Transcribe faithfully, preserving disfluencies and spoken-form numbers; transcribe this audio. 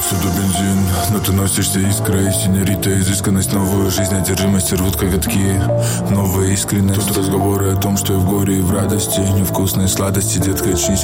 Всюду бензин, но ты носишься искрой. Синьорита, изысканность, новую жизнь, одержимость рвут коготки. Новая искренность, тут разговоры о том, что и в горе, и в радости. Невкусные сладости, детка, очнись.